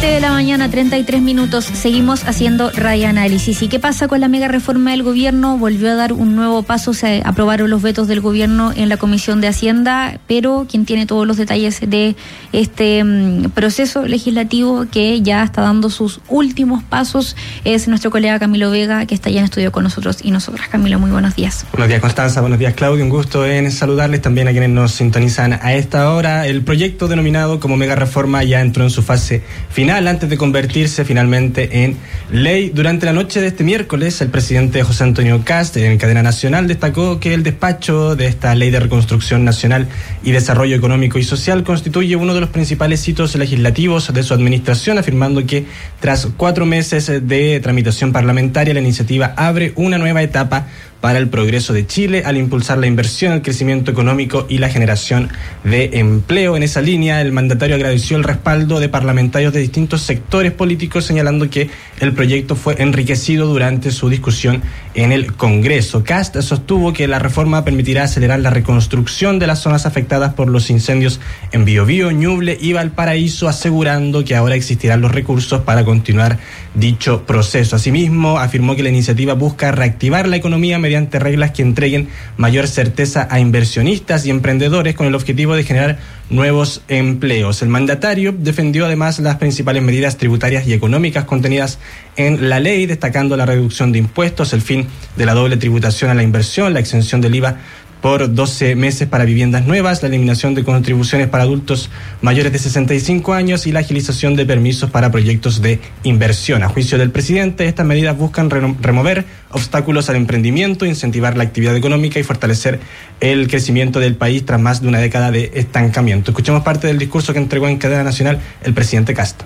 7:33 a.m. Seguimos haciendo Radio Análisis. ¿Y qué pasa con la mega reforma del gobierno? Volvió a dar un nuevo paso, se aprobaron los vetos del gobierno en la Comisión de Hacienda, pero quien tiene todos los detalles de este proceso legislativo que ya está dando sus últimos pasos es nuestro colega Camilo Vega, que está ya en estudio con nosotros y nosotras. Camilo, muy buenos días. Buenos días, Constanza. Buenos días, Claudio. Un gusto en saludarles también a quienes nos sintonizan a esta hora. El proyecto denominado como mega reforma ya entró en su fase final antes de convertirse finalmente en ley. Durante la noche de este miércoles, el presidente José Antonio Kast, en cadena nacional, destacó que el despacho de esta Ley de Reconstrucción Nacional y Desarrollo Económico y Social constituye uno de los principales hitos legislativos de su administración, afirmando que tras 4 meses de tramitación parlamentaria, la iniciativa abre una nueva etapa para el progreso de Chile al impulsar la inversión, el crecimiento económico y la generación de empleo. En esa línea, el mandatario agradeció el respaldo de parlamentarios de distintos sectores políticos, señalando que el proyecto fue enriquecido durante su discusión en el Congreso. Kast sostuvo que la reforma permitirá acelerar la reconstrucción de las zonas afectadas por los incendios en Biobío, Ñuble y Valparaíso, asegurando que ahora existirán los recursos para continuar dicho proceso. Asimismo, afirmó que la iniciativa busca reactivar la economía mediante reglas que entreguen mayor certeza a inversionistas y emprendedores con el objetivo de generar nuevos empleos. El mandatario defendió además las principales medidas tributarias y económicas contenidas en la ley, destacando la reducción de impuestos, el fin de la doble tributación a la inversión, la exención del IVA por 12 meses para viviendas nuevas, la eliminación de contribuciones para adultos mayores de 65 años y la agilización de permisos para proyectos de inversión. A juicio del presidente, estas medidas buscan remover obstáculos al emprendimiento, incentivar la actividad económica y fortalecer el crecimiento del país tras más de una década de estancamiento. Escuchemos parte del discurso que entregó en cadena nacional el presidente Kast.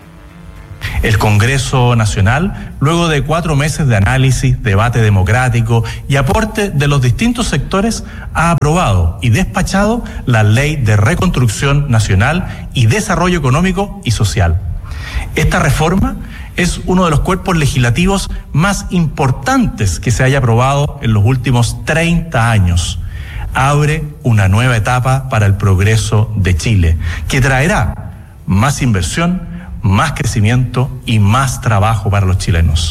El Congreso Nacional, luego de 4 meses de análisis, debate democrático y aporte de los distintos sectores, ha aprobado y despachado la Ley de Reconstrucción Nacional y Desarrollo Económico y Social. Esta reforma es uno de los cuerpos legislativos más importantes que se haya aprobado en los últimos 30 años. Abre una nueva etapa para el progreso de Chile, que traerá más inversión, más crecimiento y más trabajo para los chilenos.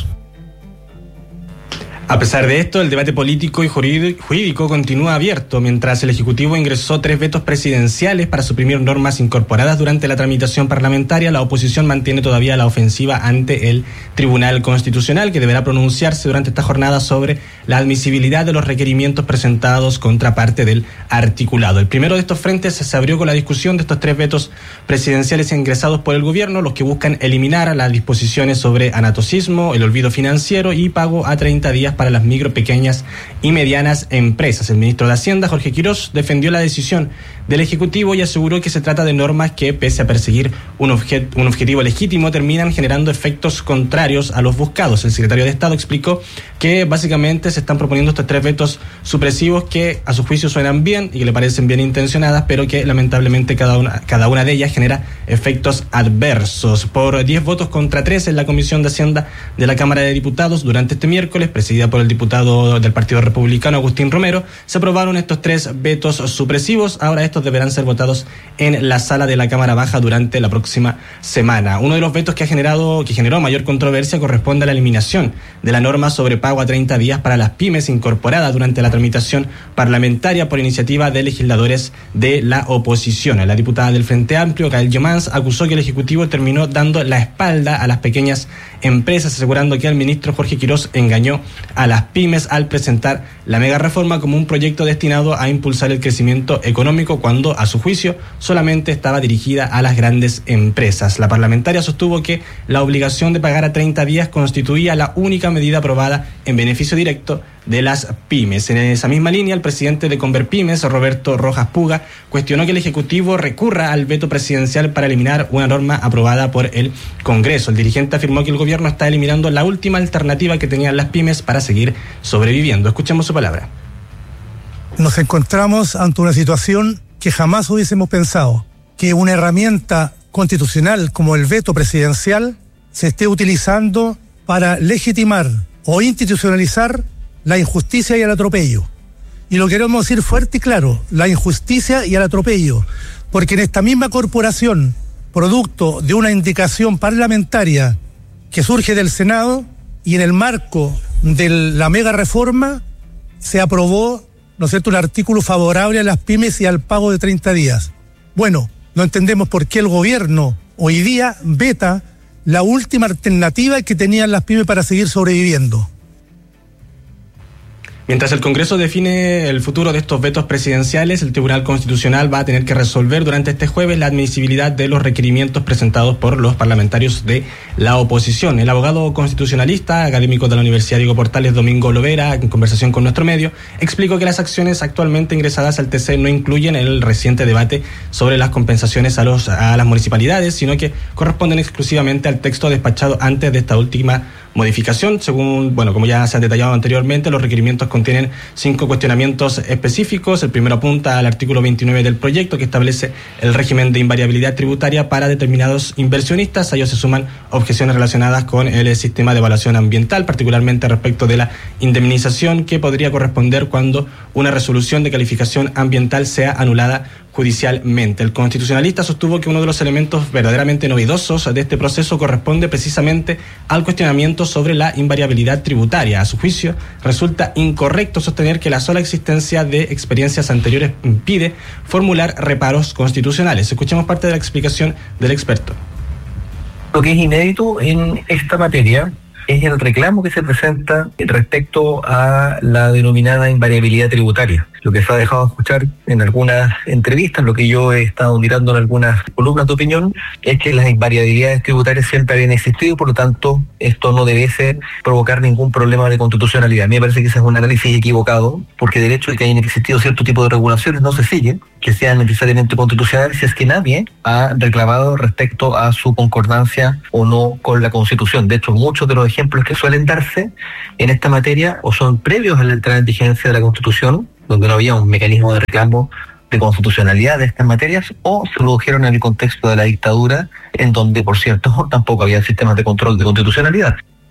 A pesar de esto, el debate político y jurídico continúa abierto, mientras el Ejecutivo ingresó 3 vetos presidenciales para suprimir normas incorporadas durante la tramitación parlamentaria. La oposición mantiene todavía la ofensiva ante el Tribunal Constitucional, que deberá pronunciarse durante esta jornada sobre la admisibilidad de los requerimientos presentados contra parte del articulado. El primero de estos frentes se abrió con la discusión de estos 3 vetos presidenciales ingresados por el gobierno, los que buscan eliminar las disposiciones sobre anatocismo, el olvido financiero y pago a 30 días para las micro, pequeñas y medianas empresas. El ministro de Hacienda, Jorge Quirós, defendió la decisión del Ejecutivo y aseguró que se trata de normas que, pese a perseguir un objetivo legítimo, terminan generando efectos contrarios a los buscados. El secretario de Estado explicó que básicamente se están proponiendo estos 3 vetos supresivos que a su juicio suenan bien y que le parecen bien intencionadas, pero que lamentablemente cada una de ellas genera efectos adversos. Por 10 votos contra 3 en la Comisión de Hacienda de la Cámara de Diputados durante este miércoles, presidida por el diputado del Partido Republicano Agustín Romero, se aprobaron estos 3 vetos supresivos. Ahora estos deberán ser votados en la sala de la Cámara Baja durante la próxima semana. Uno de los vetos que generó mayor controversia corresponde a la eliminación de la norma sobre pago a 30 días para las pymes, incorporada durante la tramitación parlamentaria por iniciativa de legisladores de la oposición. La diputada del Frente Amplio, Gael Yomans, acusó que el Ejecutivo terminó dando la espalda a las pequeñas empresas, asegurando que el ministro Jorge Quirós engañó a las pymes al presentar la mega reforma como un proyecto destinado a impulsar el crecimiento económico, cuando, a su juicio, solamente estaba dirigida a las grandes empresas. La parlamentaria sostuvo que la obligación de pagar a 30 días constituía la única medida aprobada en beneficio directo de las pymes. En esa misma línea, el presidente de Converpymes, Roberto Rojas Puga, cuestionó que el Ejecutivo recurra al veto presidencial para eliminar una norma aprobada por el Congreso. El dirigente afirmó que el gobierno está eliminando la última alternativa que tenían las pymes para seguir sobreviviendo. Escuchemos su palabra. Nos encontramos ante una situación que jamás hubiésemos pensado, que una herramienta constitucional como el veto presidencial se esté utilizando para legitimar o institucionalizar la injusticia y el atropello. Y lo queremos decir fuerte y claro, la injusticia y el atropello, porque en esta misma corporación, producto de una indicación parlamentaria que surge del Senado, y en el marco de la mega reforma se aprobó, ¿no es cierto?, un artículo favorable a las pymes y al pago de 30 días. Bueno, no entendemos por qué el gobierno hoy día veta la última alternativa que tenían las pymes para seguir sobreviviendo. Mientras el Congreso define el futuro de estos vetos presidenciales, el Tribunal Constitucional va a tener que resolver durante este jueves la admisibilidad de los requerimientos presentados por los parlamentarios de la oposición. El abogado constitucionalista, académico de la Universidad Diego Portales, Domingo Lovera, en conversación con nuestro medio, explicó que las acciones actualmente ingresadas al TC no incluyen el reciente debate sobre las compensaciones a las municipalidades, sino que corresponden exclusivamente al texto despachado antes de esta última modificación. Según, como ya se ha detallado anteriormente, los requerimientos contienen 5 cuestionamientos específicos. El primero apunta al artículo 29 del proyecto, que establece el régimen de invariabilidad tributaria para determinados inversionistas. A ellos se suman objeciones relacionadas con el sistema de evaluación ambiental, particularmente respecto de la indemnización que podría corresponder cuando una resolución de calificación ambiental sea anulada judicialmente. El constitucionalista sostuvo que uno de los elementos verdaderamente novedosos de este proceso corresponde precisamente al cuestionamiento sobre la invariabilidad tributaria. A su juicio, resulta incorrecto sostener que la sola existencia de experiencias anteriores impide formular reparos constitucionales. Escuchemos parte de la explicación del experto. Lo que es inédito en esta materia es el reclamo que se presenta respecto a la denominada invariabilidad tributaria. Lo que se ha dejado de escuchar en algunas entrevistas, lo que yo he estado mirando en algunas columnas de opinión, es que las invariabilidades tributarias siempre habían existido, por lo tanto, esto no debe provocar ningún problema de constitucionalidad. A mí me parece que ese es un análisis equivocado, porque el hecho de que hayan existido cierto tipo de regulaciones no se sigue que sean necesariamente constitucionales si es que nadie ha reclamado respecto a su concordancia o no con la Constitución. De hecho, muchos de los ejemplos que suelen darse en esta materia o son previos a la entrada en vigencia de la Constitución, donde no había un mecanismo de reclamo de constitucionalidad de estas materias, o se produjeron en el contexto de la dictadura, en donde, por cierto, tampoco había sistemas de control de constitucionalidad.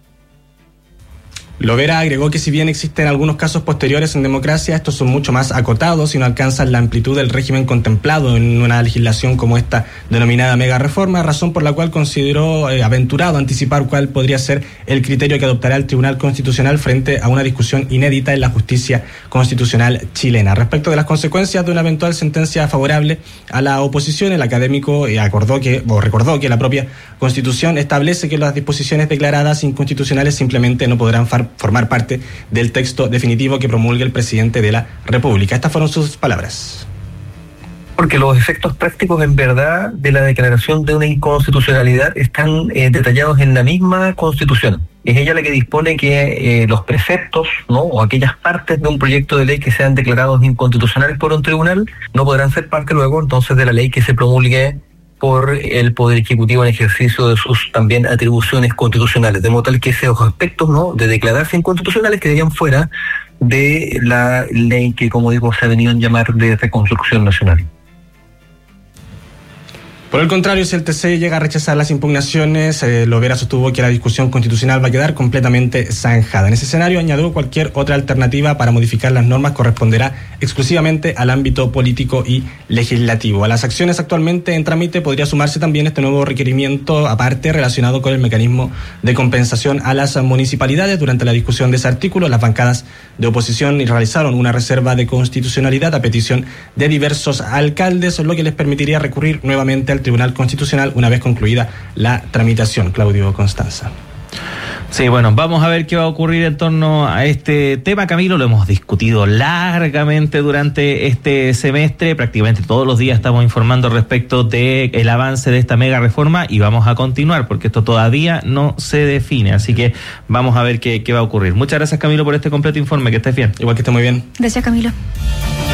Lovera agregó que si bien existen algunos casos posteriores en democracia, estos son mucho más acotados y no alcanzan la amplitud del régimen contemplado en una legislación como esta denominada mega reforma, razón por la cual consideró aventurado anticipar cuál podría ser el criterio que adoptará el Tribunal Constitucional frente a una discusión inédita en la justicia constitucional chilena. Respecto de las consecuencias de una eventual sentencia favorable a la oposición, el académico recordó que la propia Constitución establece que las disposiciones declaradas inconstitucionales simplemente no podrán formar parte del texto definitivo que promulgue el presidente de la República. Estas fueron sus palabras. Porque los efectos prácticos, en verdad, de la declaración de una inconstitucionalidad están detallados en la misma Constitución. Es ella la que dispone que los preceptos, ¿no?, o aquellas partes de un proyecto de ley que sean declarados inconstitucionales por un tribunal no podrán ser parte luego entonces de la ley que se promulgue por el Poder Ejecutivo en ejercicio de sus también atribuciones constitucionales, de modo tal que esos aspectos, ¿no?, de declararse inconstitucionales quedarían fuera de la ley que, como digo, se ha venido a llamar de reconstrucción nacional. Por el contrario, si el TC llega a rechazar las impugnaciones, Lovera sostuvo que la discusión constitucional va a quedar completamente zanjada. En ese escenario, añadió, cualquier otra alternativa para modificar las normas corresponderá exclusivamente al ámbito político y legislativo. A las acciones actualmente en trámite podría sumarse también este nuevo requerimiento aparte relacionado con el mecanismo de compensación a las municipalidades. Durante la discusión de ese artículo, las bancadas de oposición realizaron una reserva de constitucionalidad a petición de diversos alcaldes, lo que les permitiría recurrir nuevamente al Tribunal Constitucional una vez concluida la tramitación. Claudio Constanza. Sí, bueno, vamos a ver qué va a ocurrir en torno a este tema, Camilo. Lo hemos discutido largamente durante este semestre. Prácticamente todos los días estamos informando respecto del avance de esta mega reforma y vamos a continuar porque esto todavía no se define. Así que vamos a ver qué va a ocurrir. Muchas gracias, Camilo, por este completo informe. Que estés bien. Igual que esté muy bien. Gracias, Camilo.